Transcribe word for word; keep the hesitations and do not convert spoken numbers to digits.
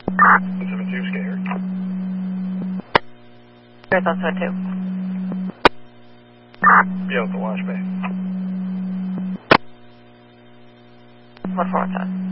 one seven two, scared. Here's one seven two. Be out the wash bay. one four one seven.